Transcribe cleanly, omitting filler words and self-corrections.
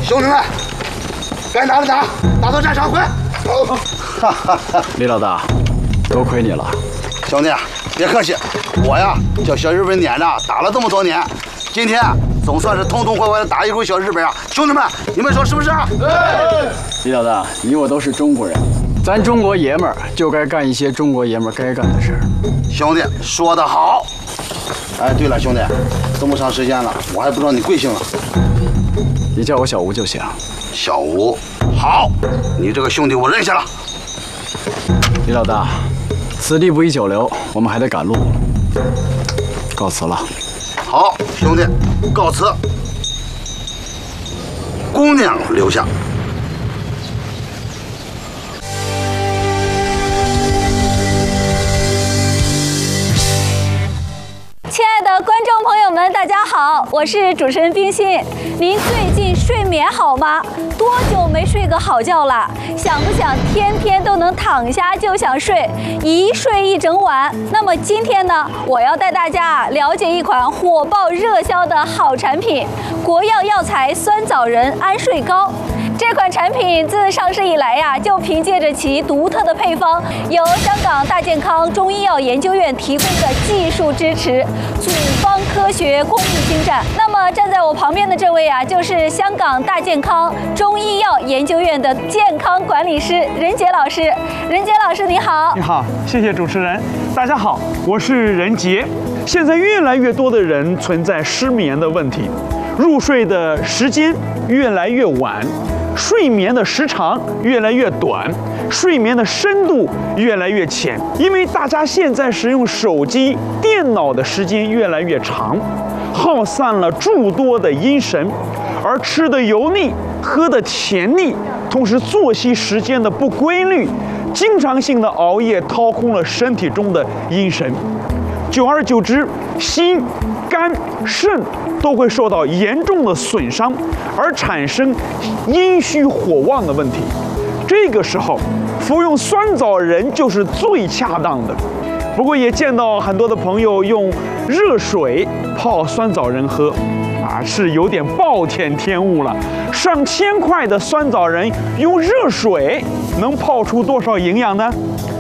兄弟们，该打的打，打到战场快！ 李老大，多亏你了。 兄弟，别客气，我呀叫小日本撵着打了这么多年，今天总算是痛痛快快的打一回小日本啊！兄弟们，你们说是不是啊？ 对。李老大，你我都是中国人，咱中国爷们儿就该干一些中国爷们儿该干的事儿。 兄弟说得好。哎，对了，兄弟，这么长时间了，我还不知道你贵姓了。 你叫我小吴就行。 小吴，好，你这个兄弟我认下了。 李老大，此地不宜久留，我们还得赶路。告辞了。 好，兄弟，告辞。姑娘留下。 亲爱的观众朋友们，大家好，我是主持人冰心。您最近睡眠好吗？多久没睡个好觉了？想不想天天都能躺下就想睡，一睡一整晚？那么今天呢，我要带大家了解一款火爆热销的好产品——国药药材酸枣仁安睡膏。这款产品自上市以来呀，就凭借着其独特的配方，由香港大健康中医药研究院提供的技术支持，组方科学，工艺精湛。那么站在我旁边的这位啊，就是香港大健康中医药研究院的健康管理师任杰老师。任杰老师你好。 你好，谢谢主持人。大家好，我是任杰。现在越来越多的人存在失眠的问题，入睡的时间越来越晚。睡眠的时长越来越短，睡眠的深度越来越浅，因为大家现在使用手机、电脑的时间越来越长，耗散了诸多的阴神，而吃的油腻，喝的甜腻，同时作息时间的不规律，经常性的熬夜掏空了身体中的阴神，久而久之，心、肝、肾都会受到严重的损伤，而产生阴虚火旺的问题。这个时候，服用酸枣仁就是最恰当的。不过也见到很多的朋友用热水泡酸枣仁喝，是有点暴殄天物了。上千块的酸枣仁用热水能泡出多少营养呢？